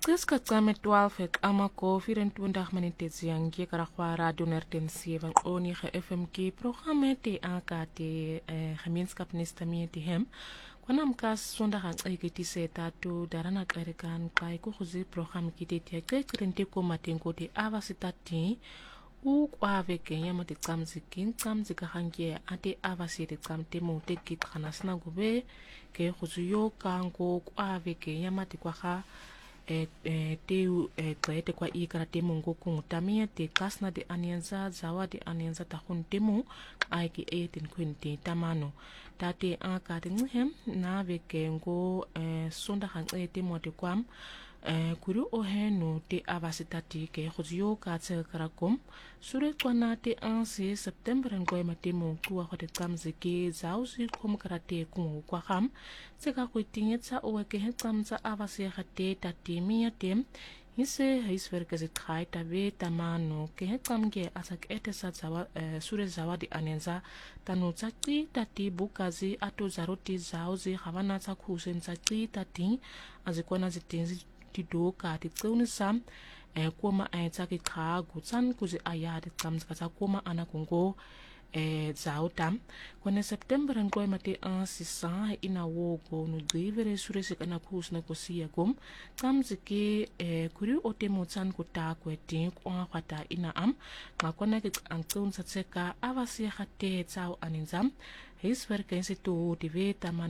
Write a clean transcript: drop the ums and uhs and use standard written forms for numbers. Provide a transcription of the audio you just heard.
Qiska qame 12 ek amako 24 minutes yangi karakwa radio nertensieve onige FM ki programme te akate gemeenskapsnestami te hem kwanam kas sondag aan ekiti setatu darana klerekan kai ko khuzi program kite te krekrente ko matengo te avasitati ukwave kenya mate tsamzika hangie ate avasite tsamte mo te kitkhana gube ke khuzuyo kango kwave kenya mate kwa te kwa ikara te mungo kungutamia te kasna de anianza zawa de anianza tahun temu aiki 18 tamano tate aka te nhem na vekengo sonda han temu te kwam kuru oheno te avasitati ke khuzio ka tse karakom sure kwana te ansi september ngoy matemo kuwa khote tsamziki zawzi khom karate kungu kwa kham tseka kwitingetsa oweke hetsamza avasi khate tatimia tem hise hisverke ze khaita ve tamano ke hetsamge asak etesa zawa sure zawadi anenza tanu tsaqi tati bukazi ato zaroti zawzi khawana tsa khusenza qi tati azikona zitinzi tidoka titseunisam kuma aitsaki kha gutsan kuzi ayade tsamzika tsa kuma anakungo zautam kone september ngoy mate sisa ina wogo no drivere surese kana kusna kosia gum tsamziki kuri otemotsan kuta kweti kwa khata ina am ngakona ke angtun satseka avasi khate tsau aninzam hisverkense to diveta